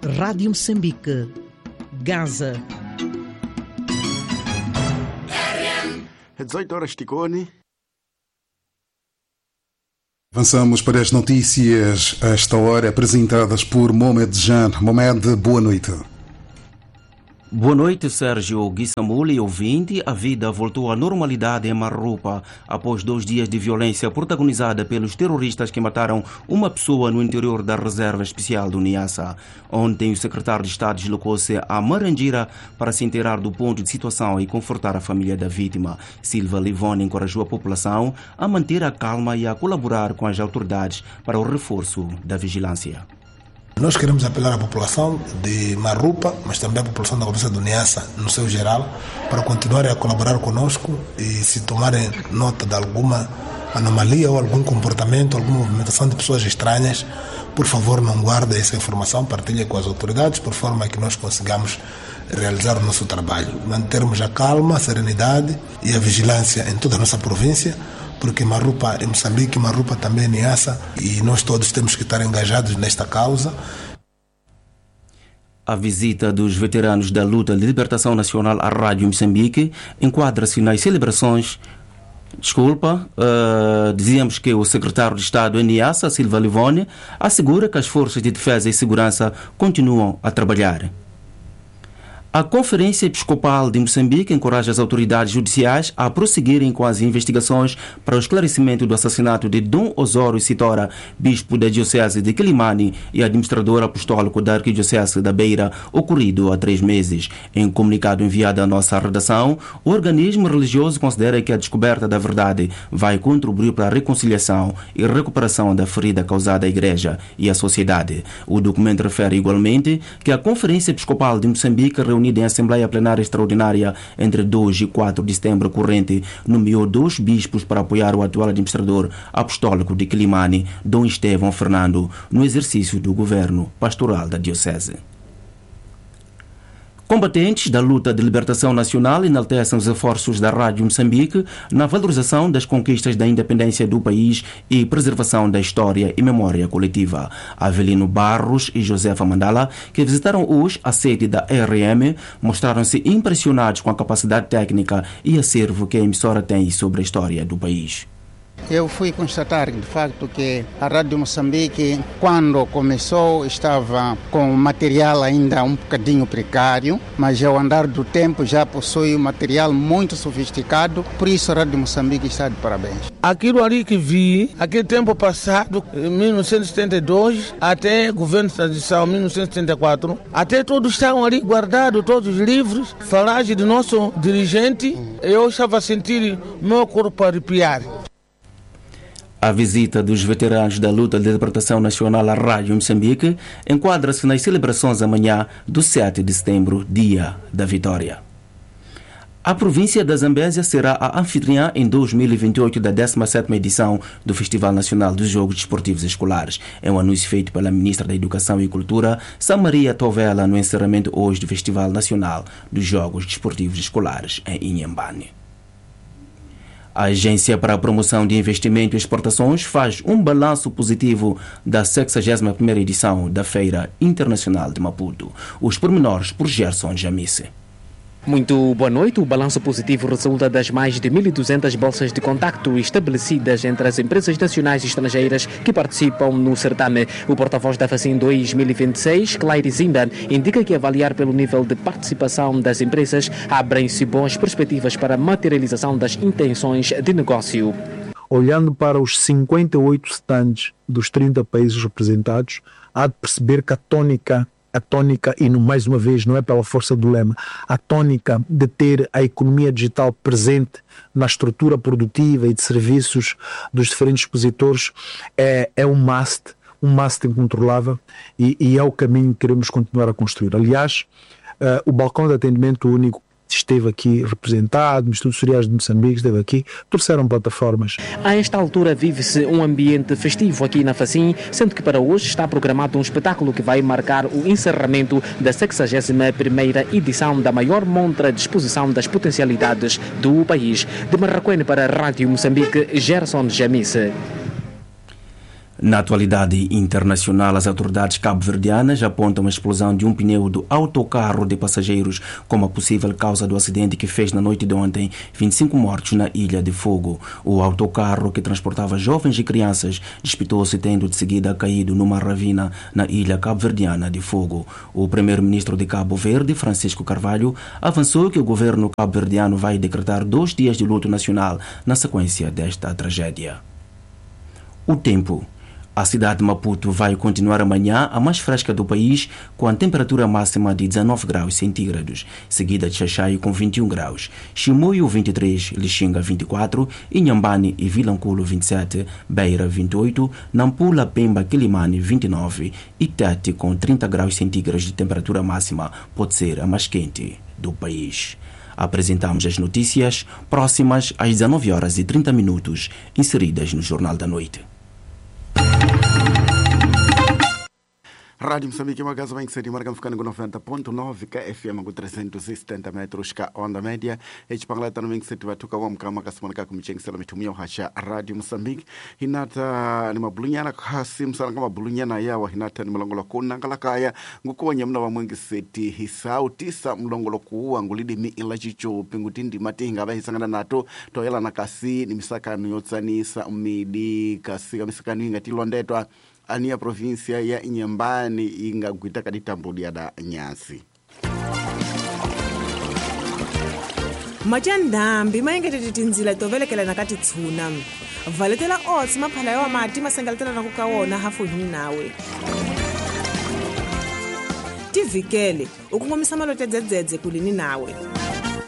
Rádio Moçambique, Gaza. É 18 horas, Ticone. Avançamos para as notícias a esta hora apresentadas por Mohamed Jan. Mohamed, boa noite. Boa noite, Sérgio Guissamuli e ouvinte. A vida voltou à normalidade em Marrupa após 2 dias de violência protagonizada pelos terroristas que mataram uma pessoa no interior da Reserva Especial do Niassa. Ontem, o secretário de Estado deslocou-se a Marangira para se inteirar do ponto de situação e confortar a família da vítima. Silva Livone encorajou a população a manter a calma e a colaborar com as autoridades para o reforço da vigilância. Nós queremos apelar à população de Marrupa, mas também à população da província do Niassa, no seu geral, para continuarem a colaborar conosco e se tomarem nota de alguma anomalia ou algum comportamento, alguma movimentação de pessoas estranhas, por favor não guardem essa informação, partilhem com as autoridades, por forma que nós consigamos realizar o nosso trabalho. Mantermos a calma, a serenidade e a vigilância em toda a nossa província, porque Marrupa é Moçambique, Marrupa também é Niassa e nós todos temos que estar engajados nesta causa. A visita dos veteranos da luta de libertação nacional à Rádio Moçambique enquadra-se nas celebrações. Dizíamos que o secretário de Estado em Niassa, Silva Livone, assegura que as forças de defesa e segurança continuam a trabalhar. A Conferência Episcopal de Moçambique encoraja as autoridades judiciais a prosseguirem com as investigações para o esclarecimento do assassinato de Dom Osório Sitora, bispo da Diocese de Quilimane e administrador apostólico da Arquidiocese da Beira, ocorrido há 3 meses. Em comunicado enviado à nossa redação, o organismo religioso considera que a descoberta da verdade vai contribuir para a reconciliação e recuperação da ferida causada à Igreja e à sociedade. O documento refere igualmente que a Conferência Episcopal de Moçambique, reunida em Assembleia Plenária Extraordinária entre 2 e 4 de setembro corrente, nomeou 2 bispos para apoiar o atual administrador apostólico de Quilimane, Dom Estevão Fernando, no exercício do governo pastoral da Diocese. Combatentes da luta de libertação nacional enaltecem os esforços da Rádio Moçambique na valorização das conquistas da independência do país e preservação da história e memória coletiva. Avelino Barros e Josefa Mandala, que visitaram hoje a sede da RM, mostraram-se impressionados com a capacidade técnica e acervo que a emissora tem sobre a história do país. Eu fui constatar, de facto, que a Rádio Moçambique, quando começou, estava com material ainda um bocadinho precário, mas ao andar do tempo já possui um material muito sofisticado, por isso a Rádio Moçambique está de parabéns. Aquilo ali que vi, aquele tempo passado, em 1972, até governo de transição, 1974, até todos estavam ali guardados, todos os livros, falagem do nosso dirigente, eu estava a sentir meu corpo arrepiar. A visita dos veteranos da luta de libertação nacional à Rádio Moçambique enquadra-se nas celebrações amanhã do 7 de setembro, Dia da Vitória. A província da Zambésia será a anfitriã em 2028 da 17ª edição do Festival Nacional dos Jogos Desportivos Escolares. É um anúncio feito pela Ministra da Educação e Cultura, Samaria Tovela, no encerramento hoje do Festival Nacional dos Jogos Desportivos Escolares em Inhambane. A Agência para a Promoção de Investimento e Exportações faz um balanço positivo da 61ª edição da Feira Internacional de Maputo. Os pormenores por Gerson Jamice. Muito boa noite. O balanço positivo resulta das mais de 1.200 bolsas de contacto estabelecidas entre as empresas nacionais e estrangeiras que participam no certame. O porta-voz da FACIM 2026, Claire Zimban, indica que avaliar pelo nível de participação das empresas abrem-se boas perspectivas para a materialização das intenções de negócio. Olhando para os 58 stands dos 30 países representados, há de perceber que a tônica, e mais uma vez não é pela força do lema, a tônica de ter a economia digital presente na estrutura produtiva e de serviços dos diferentes expositores é um must incontrolável e é o caminho que queremos continuar a construir. Aliás, o balcão de atendimento único esteve aqui representado, o Instituto Superior de Moçambique esteve aqui, trouxeram plataformas. A esta altura vive-se um ambiente festivo aqui na FACIM, sendo que para hoje está programado um espetáculo que vai marcar o encerramento da 61ª edição da maior montra de exposição das potencialidades do país. De Marraquene para a Rádio Moçambique, Gerson Jamice. Na atualidade internacional, as autoridades cabo-verdianas apontam a explosão de um pneu do autocarro de passageiros como a possível causa do acidente que fez na noite de ontem 25 mortos na Ilha de Fogo. O autocarro, que transportava jovens e crianças, despitou-se tendo de seguida caído numa ravina na ilha cabo-verdiana de Fogo. O primeiro-ministro de Cabo Verde, Francisco Carvalho, avançou que o governo cabo-verdiano vai decretar 2 dias de luto nacional na sequência desta tragédia. O tempo. A cidade de Maputo vai continuar amanhã a mais fresca do país, com a temperatura máxima de 19 graus centígrados, seguida de Xaixai com 21 graus, Chimoio 23, Lixinga 24, Inhambane e Vilanculo 27, Beira 28, Nampula, Pemba, Quilimane 29 e Tete com 30 graus centígrados de temperatura máxima, pode ser a mais quente do país. Apresentamos as notícias próximas às 19h30, inseridas no Jornal da Noite. Rádio Moçambique, uma casa bem que seria marcando ficando com 90.9 KFM com 370 metros ka onda média. Este pangleta no ming se tiver tuka wam kama kasmonika kumcheng sela mitumia hasha Rádio Moçambique. Hinata ni mabulunyana kasi msana kama bulunyana yawa hinata ni mlongolo kuna ngalakaya ngukuwa nyamna wa mwengi seti hisau tisa mlongolo kuwa ngulidi mi ilajicho pingutindi matinga bahi sangana nato toyela na kasi ni misaka nuyotsani sa umidi kasi kamisaka nuinga tilondetwa ania provinsia ya Inhambane ingagwita kaditambulia da nyasi. Majandambi mayengetete tinzila tovelekela nakati tsuna. Valetela otsi maphala yawa mati masengaletela na kukawona hafu hini nawe. Tivikele ukungomisa malote dzedzedze kulini nawe.